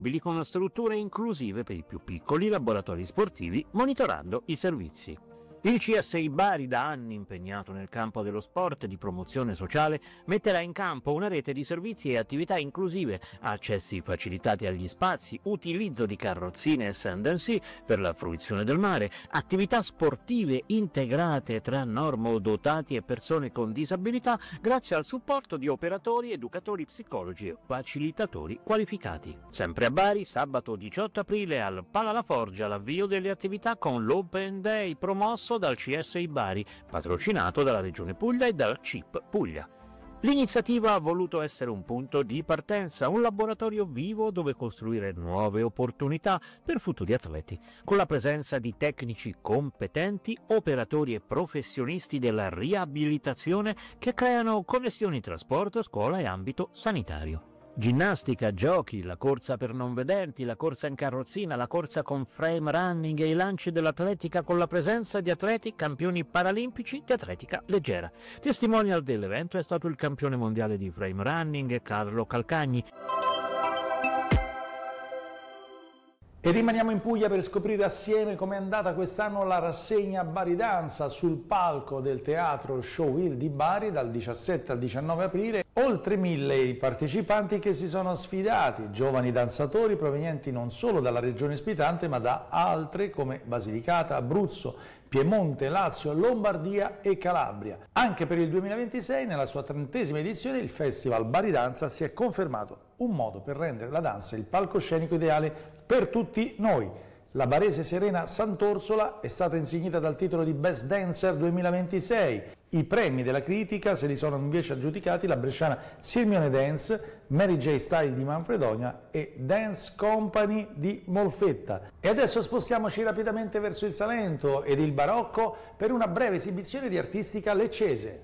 con strutture inclusive per i più piccoli laboratori sportivi, monitorando i servizi. Il CSI Bari, da anni impegnato nel campo dello sport e di promozione sociale, metterà in campo una rete di servizi e attività inclusive, accessi facilitati agli spazi, utilizzo di carrozzine e sand and sea per la fruizione del mare, attività sportive integrate tra normodotati e persone con disabilità grazie al supporto di operatori, educatori, psicologi e facilitatori qualificati. Sempre a Bari, sabato 18 aprile al Pala La Forgia, l'avvio delle attività con l'Open Day promosso dal CSI Bari, patrocinato dalla Regione Puglia e dal CIP Puglia. L'iniziativa ha voluto essere un punto di partenza, un laboratorio vivo dove costruire nuove opportunità per futuri atleti, con la presenza di tecnici competenti, operatori e professionisti della riabilitazione che creano connessioni tra sport, scuola e ambito sanitario. Ginnastica, giochi, la corsa per non vedenti, la corsa in carrozzina, la corsa con frame running e i lanci dell'atletica con la presenza di atleti campioni paralimpici di atletica leggera. Testimonial dell'evento è stato il campione mondiale di frame running Carlo Calcagni. E rimaniamo in Puglia per scoprire assieme com'è andata quest'anno la rassegna Bari Danza sul palco del teatro Showville di Bari dal 17 al 19 aprile. Oltre 1000 i partecipanti che si sono sfidati, giovani danzatori provenienti non solo dalla regione ospitante ma da altre come Basilicata, Abruzzo, Piemonte, Lazio, Lombardia e Calabria. Anche per il 2026, nella sua 30ª edizione, il Festival Bari Danza si è confermato un modo per rendere la danza il palcoscenico ideale per tutti noi. La barese Serena Sant'Orsola è stata insignita dal titolo di Best Dancer 2026. I premi della critica se li sono invece aggiudicati la bresciana Sirmione Dance, Mary J. Style di Manfredonia e Dance Company di Molfetta. E adesso spostiamoci rapidamente verso il Salento ed il Barocco per una breve esibizione di artistica leccese.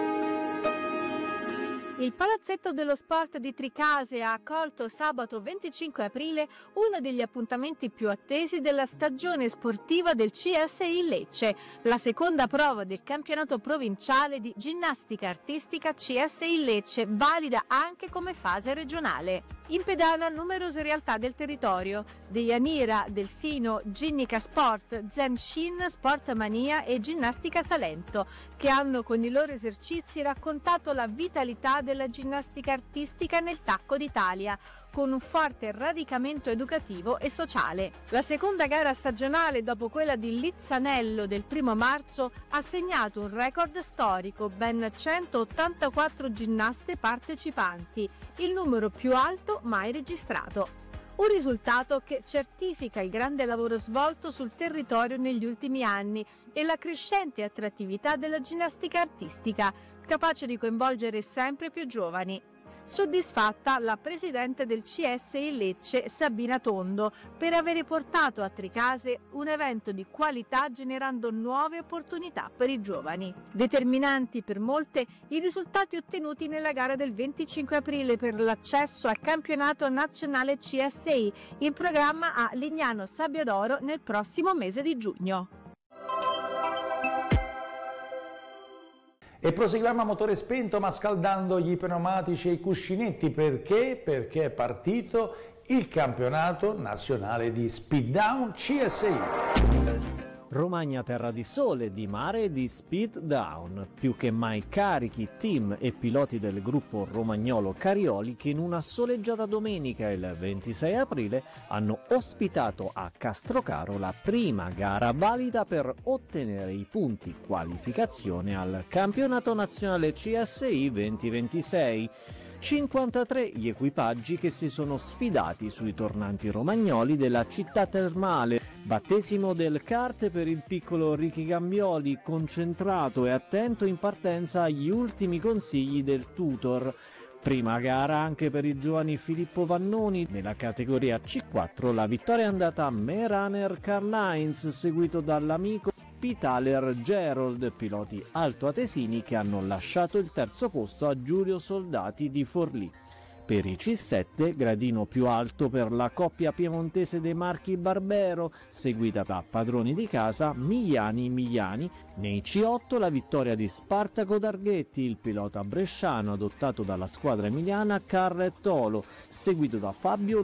Il Palazzetto dello Sport di Tricase ha accolto sabato 25 aprile uno degli appuntamenti più attesi della stagione sportiva del CSI Lecce, la seconda prova del campionato provinciale di ginnastica artistica CSI Lecce, valida anche come fase regionale. In pedana numerose realtà del territorio, Deianira, Delfino, Ginnica Sport, Zen Shin, Sportmania e Ginnastica Salento, che hanno con i loro esercizi raccontato la vitalità della ginnastica artistica nel Tacco d'Italia, con un forte radicamento educativo e sociale. La seconda gara stagionale, dopo quella di Lizzanello del 1 marzo, ha segnato un record storico, ben 184 ginnaste partecipanti, il numero più alto mai registrato. Un risultato che certifica il grande lavoro svolto sul territorio negli ultimi anni e la crescente attrattività della ginnastica artistica, capace di coinvolgere sempre più giovani. Soddisfatta la presidente del CSI Lecce, Sabina Tondo, per avere portato a Tricase un evento di qualità generando nuove opportunità per i giovani. Determinanti per molte i risultati ottenuti nella gara del 25 aprile per l'accesso al campionato nazionale CSI, in programma a Lignano Sabbiadoro nel prossimo mese di giugno. E proseguiamo a motore spento ma scaldando gli pneumatici e i cuscinetti. Perché? Perché è partito il campionato nazionale di Speed Down CSI. Romagna terra di sole, di mare e di speed down, più che mai carichi team e piloti del gruppo romagnolo Carioli che in una soleggiata domenica il 26 aprile hanno ospitato a Castrocaro la prima gara valida per ottenere i punti qualificazione al campionato nazionale CSI 2026. 53 gli equipaggi che si sono sfidati sui tornanti romagnoli della città termale. Battesimo del kart per il piccolo Ricky Gambioli, concentrato e attento in partenza agli ultimi consigli del tutor. Prima gara anche per i giovani Filippo Vannoni. Nella categoria C4 la vittoria è andata a Meraner Carlines, seguito dall'amico Spitaler Gerold, piloti altoatesini che hanno lasciato il terzo posto a Giulio Soldati di Forlì. Per i C7, gradino più alto per la coppia piemontese dei Marchi Barbero, seguita da padroni di casa Migliani. Nei C8 la vittoria di Spartaco Darghetti, il pilota bresciano adottato dalla squadra emiliana Carrettolo, seguito da Fabio